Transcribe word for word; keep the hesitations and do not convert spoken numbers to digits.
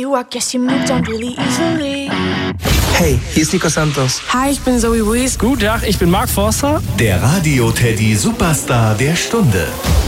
you, I guess you moved on really easily. Hey, hier ist Nico Santos. Hi, ich bin Zoe Wees. Guten Tag, ich bin Mark Forster. Der Radio Teddy Superstar der Stunde.